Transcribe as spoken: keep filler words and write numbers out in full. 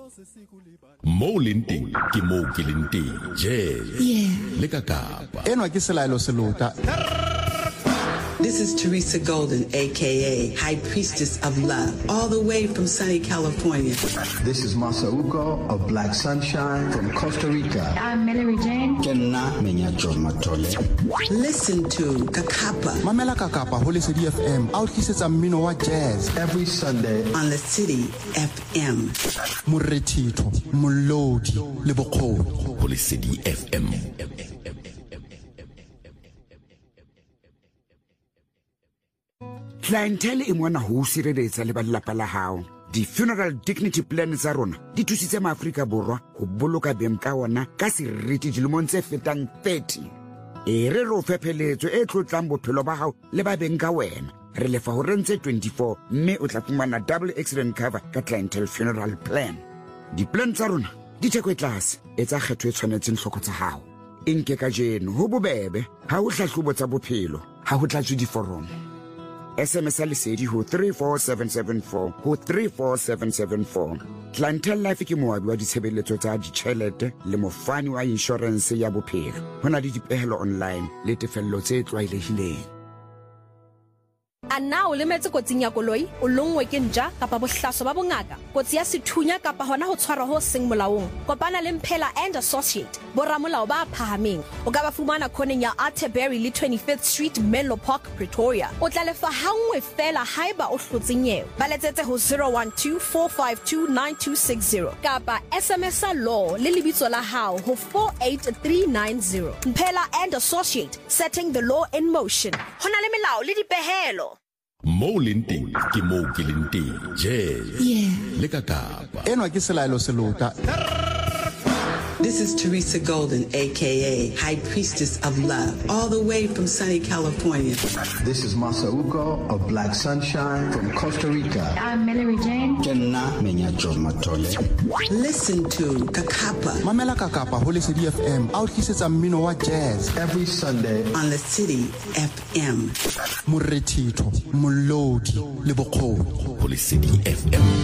Mo Linting, ki mo kilinti, Jazz. Yeah. Leka kapa. Enwa ke selaelo selota. This is Teresa Golden, a k a. High Priestess of Love, all the way from sunny California. This is Masauko of Black Sunshine from Costa Rica. I'm Mallory Jane. Kenna Menyacho Matole. Listen to Kakapa. Mamela Kakapa, Holy City F M, out kisetsa mmino wa jazz. Every Sunday on the City F M. Moretito, Molodi, le bokgoni. Holy City F M. Clientele e mona ho sireletsa le ba lelapa la hao. Di funeral dignity plan tsa rona di thusitse maAfrika borwa ho boloka beng ka ona ka seriti dilemong tse fetang thirty. E re ro fepheletso e tlotlang bophelo ba hao le ba beng ka wena. Re lefa ho rentse twenty-four mme o tla fumana double accident cover ka clientele funeral plan. Di plan tsa rona di theko e tlase e tsa kgetho e tshwanetseng hloko tsa hao. Inke ka jeno ho bobebe ha o hlahlobo tsa bophelo ha ho tlatswe diforomo. S M S lesedi ho three four seven seven four ho three four seven seven four. Clientele Life ke moabi wa ditshebeletso tsa ditjhelete le mofani wa insurance ya bophelo. Hona le dipehelo online le tefello tse tlwaelehileng. A na o lemetse kotsing ya koloi o longwe ke nja kapa bohlaso ba bongaka kotsi ya sethunya kapa hona ho tshwarwa ho seng molaong kopana le Mphela and Associate boramolao ba phahameng o ka ba fumana khoneng ya Atterbury le twenty-fifth Street Menlo Park Pretoria o tla lefa hangwe fela haeba o hlotse nyewe ba letsetse ho zero one two four five two nine two six zero kapa S M S a law le lebitso la hao ho four eight three nine zero. Mphela and Associate, setting the law in motion. Hona le melao le dipehelo. Mo Linting, ki mo kilinti, Jazz. Yeah. Leka kapa. Enwa ke selaelo selota. This is Teresa Golden, a k a. High Priestess of Love, all the way from sunny California. This is Masauko of Black Sunshine from Costa Rica. I'm Mallory Jane. Kenna Menyacho Matole. Listen to Kakapa. Mamela Kakapa, Holy City F M, out kisetsa mmino wa jazz. Every Sunday on the City F M. Moretito, Molodi, le bokgoni. Holy City F M.